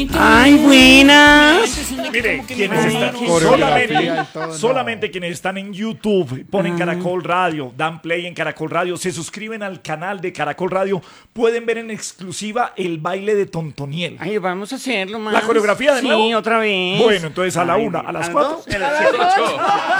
Ay, buenas. Mire, quienes están solamente quienes están en YouTube ponen Caracol Radio, dan play en Caracol Radio, se suscriben al canal de Caracol Radio, pueden ver en exclusiva el baile de Tontoniel. Ay, vamos a hacerlo, más. La coreografía de nuevo. Sí, otra vez. Bueno, entonces a la 1, a las 4. A las 2.